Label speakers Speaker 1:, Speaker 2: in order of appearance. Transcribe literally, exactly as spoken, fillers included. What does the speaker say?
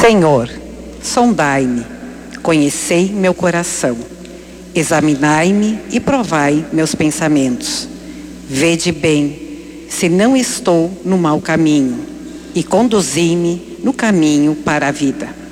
Speaker 1: Senhor, sondai-me, conhecei meu coração, examinai-me e provai meus pensamentos. Vede bem se não estou no mau caminho e conduzi-me no caminho para a vida.